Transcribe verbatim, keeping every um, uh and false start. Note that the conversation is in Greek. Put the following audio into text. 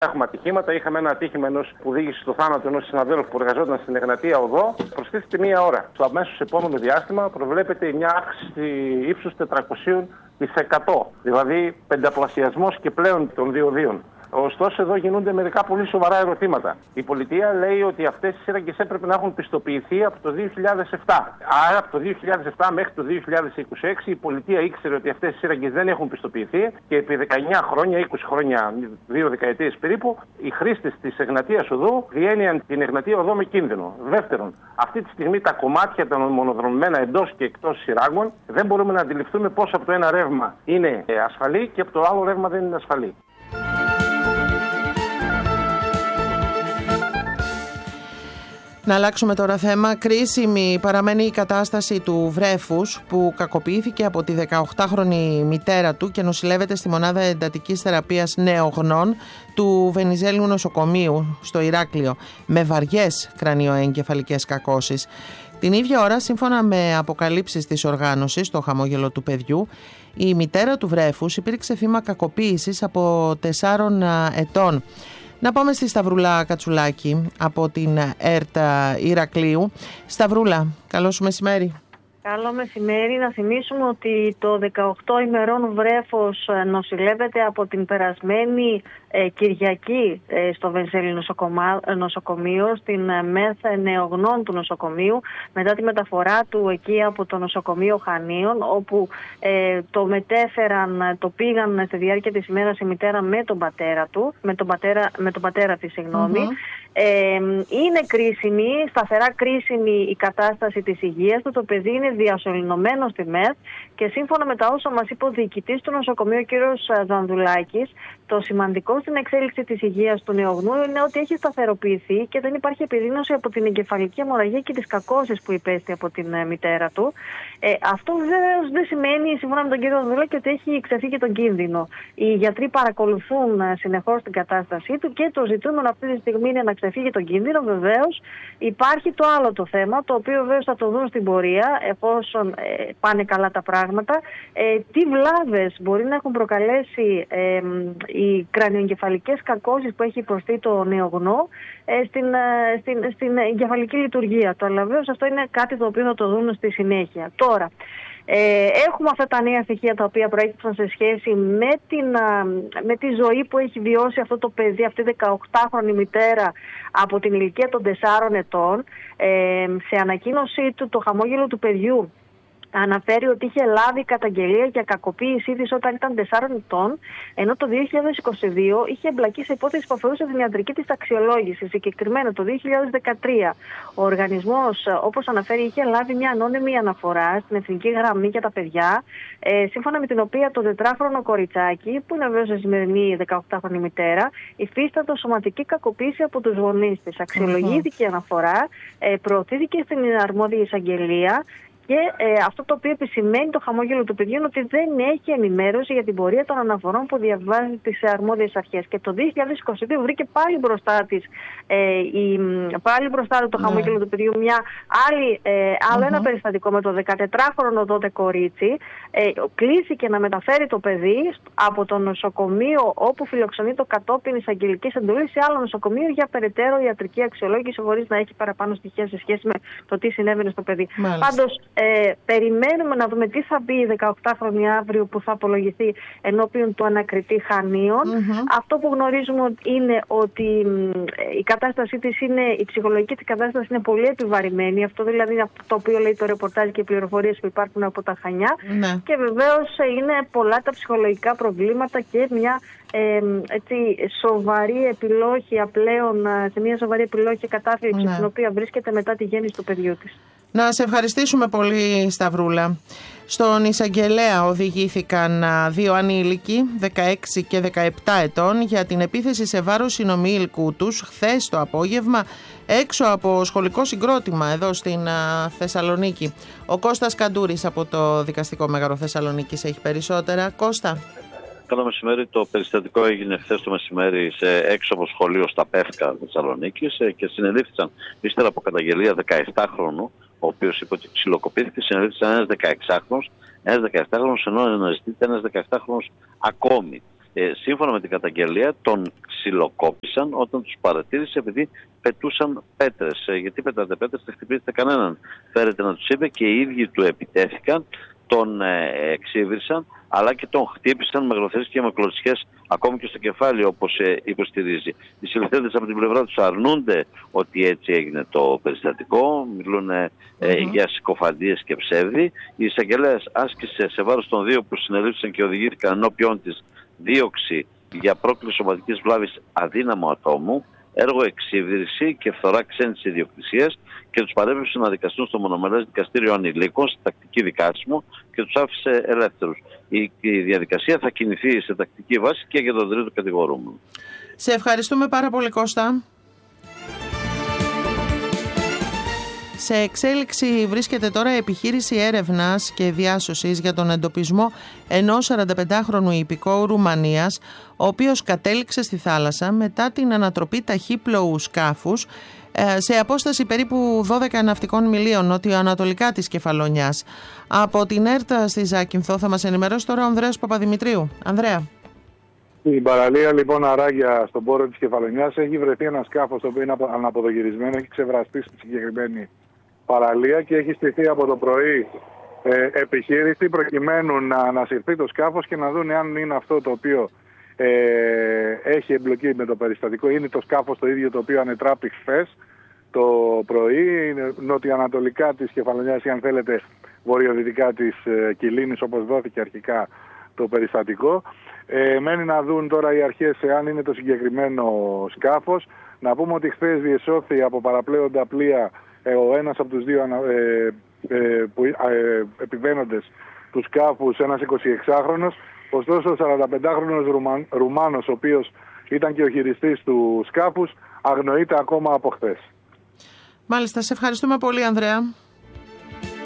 Έχουμε ατυχήματα. Είχαμε ένα ατύχημα ενός που οδήγησε στο θάνατο ενός συναδέλφου που εργαζόταν στην Εγνατία Οδό. Προσθέθηκε μία ώρα. Στο αμέσως επόμενο διάστημα προβλέπεται μια αύξηση ύψους τετρακόσια τοις εκατό. Δηλαδή πενταπλασιασμός και πλέον των διοδίων. Ωστόσο, εδώ γίνονται μερικά πολύ σοβαρά ερωτήματα. Η πολιτεία λέει ότι αυτές οι σύραγγες έπρεπε να έχουν πιστοποιηθεί από το δύο χιλιάδες επτά. Άρα, από το δύο χιλιάδες επτά μέχρι το δύο χιλιάδες είκοσι έξι, η πολιτεία ήξερε ότι αυτές οι σύραγγες δεν έχουν πιστοποιηθεί και επί δεκαεννιά χρόνια, είκοσι χρόνια, δύο δεκαετίες περίπου, οι χρήστες της Εγνατίας Οδού διένυαν την Εγνατία Οδό με κίνδυνο. Δεύτερον, αυτή τη στιγμή τα κομμάτια τα μονοδρομημένα εντός και εκτός σειράγγων δεν μπορούμε να αντιληφθούμε πώς από το ένα ρεύμα είναι ασφαλή και από το άλλο ρεύμα δεν είναι ασφαλή. Να αλλάξουμε τώρα θέμα. Κρίσιμη παραμένει η κατάσταση του βρέφους που κακοποιήθηκε από τη δεκαοκτάχρονη μητέρα του και νοσηλεύεται στη μονάδα εντατικής θεραπείας νεογνών του Βενιζέλιου νοσοκομείου στο Ηράκλειο με βαριές κρανιοεγκεφαλικές κακώσεις. Την ίδια ώρα, σύμφωνα με αποκαλύψεις της οργάνωσης «Το χαμόγελο του παιδιού», η μητέρα του βρέφους υπήρξε θύμα κακοποίησης από τεσσάρων ετών. Να πάμε στη Σταυρούλα Κατσουλάκη από την ΕΡΤ Ηρακλείου. Σταυρούλα, καλό σου μεσημέρι. Καλό μεσημέρι. Να θυμίσουμε ότι το δεκαοκτώ ημερών βρέφος νοσηλεύεται από την περασμένη ε, Κυριακή ε, στο Βενιζέλιο νοσοκομείο, στην ε, ΜΕΘ νεογνών του νοσοκομείου, μετά τη μεταφορά του εκεί από το νοσοκομείο Χανίων, όπου ε, το μετέφεραν, το πήγαν στη διάρκεια της ημέρας η μητέρα με τον πατέρα του, με τον πατέρα, με τον πατέρα της, συγγνώμη. Mm-hmm. Ε, είναι κρίσιμη, σταθερά κρίσιμη η κατάσταση της υγείας του. Το παιδί είναι διασωληνωμένο στη ΜΕΘ και σύμφωνα με τα όσα μας είπε ο διοικητής του νοσοκομείου, ο κ. Δανδουλάκης, το σημαντικό στην εξέλιξη της υγείας του νεογνού είναι ότι έχει σταθεροποιηθεί και δεν υπάρχει επιδείνωση από την εγκεφαλική αιμορραγία και τις κακώσεις που υπέστη από την ε, μητέρα του. Ε, αυτό βέβαια δεν σημαίνει, σύμφωνα με τον κ. Δανδουλάκη, ότι έχει ξεφύγει τον κίνδυνο. Οι γιατροί παρακολουθούν ε, συνεχώς την κατάστασή του και το ζητούμενο αυτή τη στιγμή είναι να ξεφύγει τον κίνδυνο. Βεβαίως υπάρχει το άλλο το θέμα, το οποίο βεβαίως θα το δουν στην πορεία, εφόσον ε, πάνε καλά τα πράγματα, ε, τι βλάβες μπορεί να έχουν προκαλέσει ε, οι κρανιοεγκεφαλικές κακώσεις που έχει υποστεί το νεογνώ ε, στην, ε, στην, στην εγκεφαλική λειτουργία του. Αλλά βεβαίως αυτό είναι κάτι το οποίο θα το δουν στη συνέχεια. Τώρα, Ε, έχουμε αυτά τα νέα στοιχεία τα οποία προέκυψαν σε σχέση με, την, με τη ζωή που έχει βιώσει αυτό το παιδί, αυτή η δεκαοκτάχρονη μητέρα από την ηλικία των τεσσάρων ετών. Ε, σε ανακοίνωσή του, το χαμόγελο του παιδιού αναφέρει ότι είχε λάβει καταγγελία για κακοποίησή της όταν ήταν τεσσάρων ετών, ενώ το δύο χιλιάδες είκοσι δύο είχε εμπλακεί σε υπόθεση που αφορούσε την ιατρική της αξιολόγηση. Συγκεκριμένα το δύο χιλιάδες δεκατρία ο οργανισμός, όπως αναφέρει, είχε λάβει μια ανώνυμη αναφορά στην εθνική γραμμή για τα παιδιά, ε, σύμφωνα με την οποία το τετράχρονο κοριτσάκι, που είναι βέβαια σε σημερινή δεκαοκτάχρονη μητέρα, υφίστατο σωματική κακοποίηση από τους γονείς της. Αξιολογήθηκε η αναφορά, ε, προωθήθηκε στην αρμόδια εισαγγελία. Και ε, αυτό το οποίο επισημαίνει το χαμόγελο του παιδιού είναι ότι δεν έχει ενημέρωση για την πορεία των αναφορών που διαβάζει τις αρμόδιες αρχές. Και το δύο χιλιάδες είκοσι δύο βρήκε πάλι μπροστά της, ε, η, πάλι μπροστά του το ναι. χαμόγελο του παιδιού μια άλλη, ε, άλλο mm-hmm. ένα περιστατικό με το δεκατετράχρονο τότε κορίτσι. Ε, κλήθηκε να μεταφέρει το παιδί από το νοσοκομείο όπου φιλοξενεί το κατόπιν εισαγγελικής εντολής σε άλλο νοσοκομείο για περαιτέρω ιατρική αξιολόγηση, χωρίς να έχει παραπάνω στοιχεία σε σχέση με το τι συνέβαινε στο παιδί. Πάντως, Ε, περιμένουμε να δούμε τι θα πει η δεκαοκτάχρονη αύριο που θα απολογηθεί ενώπιον του ανακριτή Χανίων. Mm-hmm. Αυτό που γνωρίζουμε είναι ότι ε, η κατάστασή της είναι, η ψυχολογική της κατάσταση είναι πολύ επιβαρημένη. Αυτό δηλαδή είναι αυτό το οποίο λέει το ρεπορτάζ και οι πληροφορίες που υπάρχουν από τα Χανιά. Mm-hmm. Και βεβαίως ε, είναι πολλά τα ψυχολογικά προβλήματα και μια ε, έτσι, σοβαρή επιλόχεια πλέον, σε μια σοβαρή επιλόχεια κατάθλιψη, mm-hmm. την οποία βρίσκεται μετά τη γέννηση του παιδιού της. Να σε ευχαριστήσουμε πολύ, Σταυρούλα. Στον εισαγγελέα οδηγήθηκαν δύο ανήλικοι, δεκαέξι και δεκαεπτά ετών, για την επίθεση σε βάρος συνομήλικου τους χθες το απόγευμα έξω από σχολικό συγκρότημα εδώ στην Θεσσαλονίκη. Ο Κώστας Καντούρης από το Δικαστικό Μέγαρο Θεσσαλονίκης έχει περισσότερα. Κώστα. Καλό μεσημέρι. Το περιστατικό έγινε χθες το μεσημέρι σε έξω από σχολείο στα Πεύκα Θεσσαλονίκης και συνελήφθησαν ύστερα από καταγγελία δεκαεπτάχρονου, ο οποίος είπε ότι ξυλοκοπήθηκε, συνελήφθησαν ένας δεκαεξάχρονος, ένας δεκαεπτάχρονος, ενώ αναζητείται ένας δεκαεπτάχρονος ακόμη. Ε, σύμφωνα με την καταγγελία, τον ξυλοκόπησαν όταν τους παρατήρησε επειδή πετούσαν πέτρες. Ε, γιατί πετάτε πέτρες, δεν χτυπήσετε κανέναν. Φέρετε να τους είπε, και οι ίδιοι του επιτέθηκαν, τον ε, εξύβρισαν, αλλά και τον χτύπησαν με γροθιές και με κλωτσιές, ακόμη και στο κεφάλι, όπως ε, υποστηρίζει. Οι συλληφθέντες από την πλευρά τους αρνούνται ότι έτσι έγινε το περιστατικό, μιλούν ε, mm-hmm. για συκοφαντίες και ψεύδι. Η εισαγγελέας άσκησε σε βάρος των δύο που συνελήφθησαν και οδηγήθηκαν ενώπιον της δίωξη για πρόκληση σωματικής βλάβης αδύναμου ατόμου, έργο εξύβριση και φθορά ξένης ιδιοκτησίας, και τους παρέπεψε να δικαστούν στο μονομερές δικαστήριο ανηλίκων σε τακτική δικάσιμο και τους άφησε ελεύθερους. Η, η διαδικασία θα κινηθεί σε τακτική βάση και για τον τρίτο κατηγορούμενο. Σε ευχαριστούμε πάρα πολύ, Κώστα. Σε εξέλιξη βρίσκεται τώρα επιχείρηση έρευνας και διάσωσης για τον εντοπισμό ενός σαρανταπεντάχρονου υπηκόου Ρουμανίας, ο οποίος κατέληξε στη θάλασσα μετά την ανατροπή ταχύπλοου σκάφους σε απόσταση περίπου δώδεκα ναυτικών μιλίων νοτιοανατολικά της Κεφαλονιάς. Από την ΕΡΤ στη Ζάκυνθο θα μας ενημερώσει τώρα ο Ανδρέας Παπαδημητρίου. Ανδρέα. Στην παραλία λοιπόν Αράγια, στον πόρο της Κεφαλονιάς, έχει βρεθεί ένα σκάφος το οποίο είναι αναποδογυρισμένο, έχει ξεβραστεί στη συγκεκριμένη παραλία και έχει στηθεί από το πρωί ε, επιχείρηση προκειμένου να ανασυρθεί το σκάφος και να δουν αν είναι αυτό το οποίο ε, έχει εμπλοκή με το περιστατικό. Είναι το σκάφος το ίδιο το οποίο ανετράπη χθες το πρωί, είναι νοτιοανατολικά της Κεφαλονιάς ή αν θέλετε βορειοδυτικά της ε, Κιλίνης, όπως δόθηκε αρχικά το περιστατικό. Ε, μένει να δουν τώρα οι αρχές εάν είναι το συγκεκριμένο σκάφος. Να πούμε ότι χθες διεσώθη από παραπλέοντα πλοία ε, ο ένας από τους δύο ε, ε, που, ε, επιβαίνοντες του σκάφους, ένας εικοσιεξάχρονος. Ωστόσο ο σαρανταπεντάχρονος Ρουμαν, Ρουμάνος, ο οποίος ήταν και ο χειριστής του σκάφους, αγνοείται ακόμα από χθες. Μάλιστα, σε ευχαριστούμε πολύ, Ανδρέα.